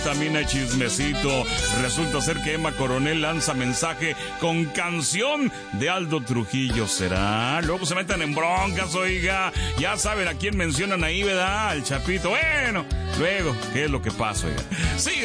También hay chismecito. Resulta ser que Emma Coronel lanza mensaje con canción de Aldo Trujillo. ¿Será? Luego se meten en broncas, oiga. Ya saben a quién mencionan ahí, ¿verdad? Al Chapito. Bueno, luego, ¿qué es lo que pasa, oiga? Sí.